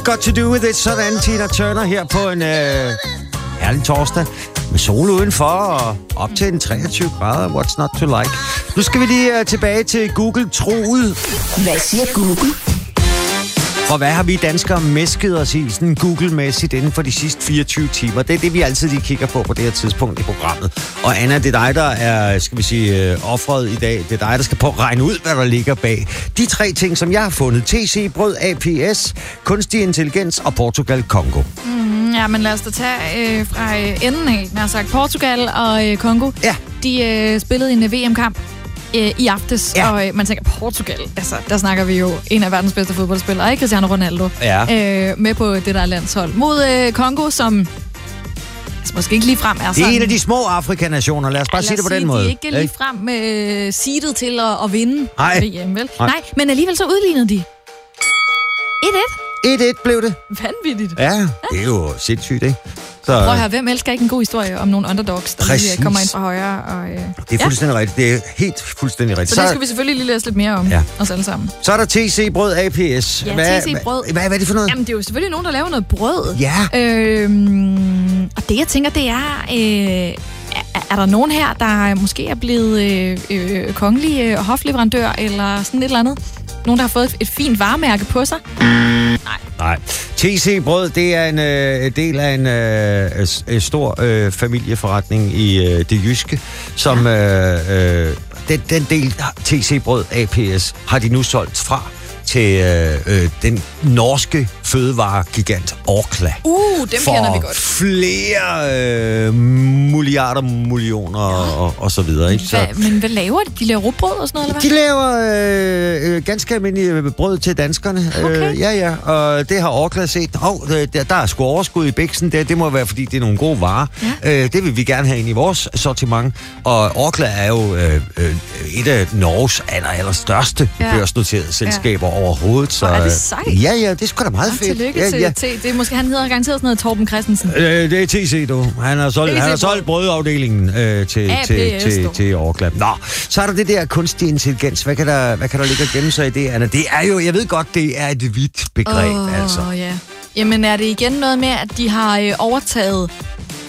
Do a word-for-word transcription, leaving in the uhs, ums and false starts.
Got to do with it. Sådan Tina Turner her på en øh, herlig torsdag. Med sol udenfor og op til en treogtyve grader. What's not to like? Nu skal vi lige uh, tilbage til Google-troet. Hvad siger Google? For hvad har vi danskere mæsket os i sådan Google-mæssigt inden for de sidste fireogtyve timer? Det er det, vi altid lige kigger på på det her tidspunkt i programmet. Og Anna, det er dig, der er, skal vi sige, øh, offret i dag. Det er dig, der skal på at regne ud, hvad der ligger bag. De tre ting, som jeg har fundet. T C, brød, A P S, kunstig intelligens og Portugal, Kongo. Mm, ja, men lad os da tage øh, fra øh, enden af. Jeg har sagt Portugal og øh, Kongo. Ja. De øh, spillede en V M-kamp i aftes, ja. Og øh, man tænker, Portugal, altså, der snakker vi jo en af verdens bedste fodboldspillere, ikke? Cristiano Ronaldo, ja. øh, med på det der landshold. Mod øh, Kongo, som altså, måske ikke ligefrem er sådan... Det er en af de små Afrikanationer, lad os bare ja, sige det på den måde. De er ikke ligefrem øh, seedet til at, at vinde Nej. V M, vel? Nej. Nej, men alligevel så udlignede de. et et. et et blev det. Vanvittigt. Ja, det er jo sindssygt, ikke? Så... Prøv at høre, hvem elsker ikke en god historie om nogle underdogs, der lige kommer ind fra højre? Og, øh... Det er fuldstændig ja. rigtigt. Det er helt fuldstændig rigtigt. Så det skal vi selvfølgelig lige læse lidt mere om, ja. os alle sammen. Så er der T C, brød, A P S. Ja, hvad, T C, brød. Hvad, hvad, hvad er det for noget? Jamen, det er jo selvfølgelig nogen, der laver noget brød. Ja. Øhm, og det, jeg tænker, det er... Øh, er, er der nogen her, der måske er blevet øh, øh, kongelig øh, hofleverandør, eller sådan et eller andet? Nogen, der har fået et, et fint varemærke på sig? Nej. Nej. T C Brød, det er en øh, del af en øh, øh, stor øh, familieforretning i øh, det jyske, som øh, øh, den, den del T C Brød A P S har de nu solgt fra til øh, øh, den norske fødevaregigant Orkla. Uh, dem for kender vi godt. flere øh, milliarder, millioner ja. og, og så videre. Ikke? Så, Hva, men hvad laver de? De laver rugbrød og sådan noget, eller hvad? De laver øh, ganske almindelige brød til danskerne. Okay. Øh, ja, ja, og det har Orkla set. Åh, oh, der, der er sgu overskud i bæksen. Det, det må være, fordi det er nogle gode varer. Ja. Øh, det vil vi gerne have ind i vores sortiment. Og Orkla er jo øh, øh, et af Norges aller, aller største ja. børsnoterede selskaber ja. overhovedet. Så, og er det sejt? Ja, ja, det er sgu da meget fedt. Tillykke ja, til ja. T. Det er måske, han hedder garanteret sådan noget Torben Christensen. Øh, det er T C, du. Han har solgt, han har solgt brødafdelingen øh, til, til, til, til Orkla. Nå, så er der det der kunstig intelligens. Hvad kan der, hvad kan der ligge og gemme sig i det, Anna? Det er jo, jeg ved godt, det er et vidt begreb, oh, altså. Ja. Jamen, er det igen noget med, at de har øh, overtaget